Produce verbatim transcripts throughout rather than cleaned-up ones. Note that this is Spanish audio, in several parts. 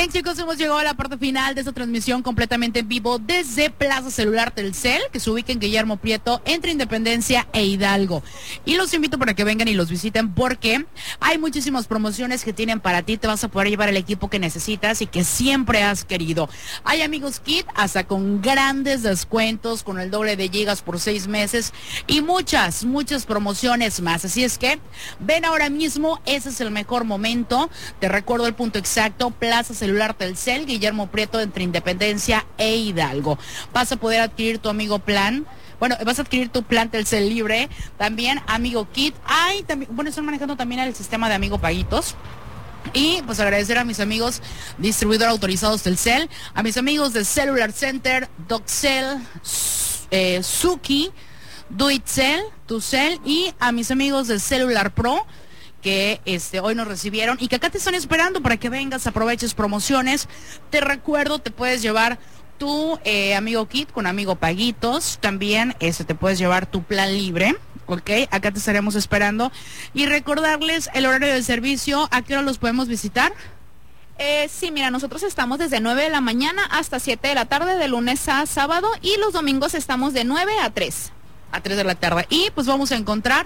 Bien, chicos, hemos llegado a la parte final de esta transmisión completamente en vivo desde Plaza Celular Telcel, que se ubica en Guillermo Prieto, entre Independencia e Hidalgo. Y los invito para que vengan y los visiten porque hay muchísimas promociones que tienen para ti. Te vas a poder llevar el equipo que necesitas y que siempre has querido. Hay Amigos Kit hasta con grandes descuentos, con el doble de gigas por seis meses y muchas, muchas promociones más. Así es que ven ahora mismo, ese es el mejor momento. Te recuerdo el punto exacto: Plaza Celular Telcel, Guillermo Prieto, entre Independencia e Hidalgo. Vas a poder adquirir tu amigo plan. Bueno, vas a adquirir tu plan Telcel libre, también Amigo Kit. Ay, también, bueno, están manejando también el sistema de Amigo Paguitos. Y pues agradecer a mis amigos distribuidor autorizados Telcel, a mis amigos de Cellular Center, Doxel, eh, Suki, Duitzel, Tucel, y a mis amigos de Cellular Pro, que este hoy nos recibieron y que acá te están esperando para que vengas, aproveches promociones. Te recuerdo, te puedes llevar tu eh, Amigo Kit con Amigo Paguitos, también este te puedes llevar tu plan libre, ok, acá te estaremos esperando. Y recordarles el horario de servicio, ¿a qué hora los podemos visitar? Eh, sí, mira, nosotros estamos desde nueve de la mañana hasta siete de la tarde, de lunes a sábado, y los domingos estamos de nueve a tres. A tres de la tarde. Y pues vamos a encontrar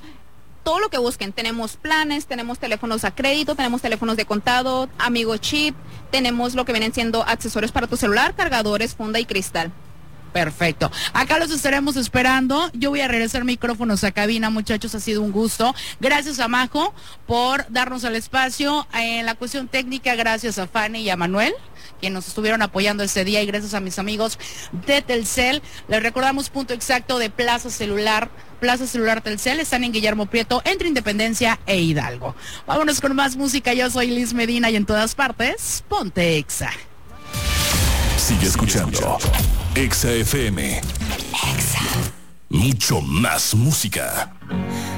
todo lo que busquen. Tenemos planes, tenemos teléfonos a crédito, tenemos teléfonos de contado, Amigo Chip, tenemos lo que vienen siendo accesorios para tu celular, cargadores, funda y cristal. Perfecto. Acá los estaremos esperando. Yo voy a regresar micrófonos a cabina, muchachos. Ha sido un gusto. Gracias a Majo por darnos el espacio. En la cuestión técnica, gracias a Fanny y a Manuel, quienes nos estuvieron apoyando este día, y gracias a mis amigos de Telcel. Les recordamos punto exacto de Plaza Celular, Plaza Celular Telcel, están en Guillermo Prieto, entre Independencia e Hidalgo. Vámonos con más música. Yo soy Liz Medina y en todas partes, ponte Exa. Sigue escuchando Exa F M. Exa. Mucho más música.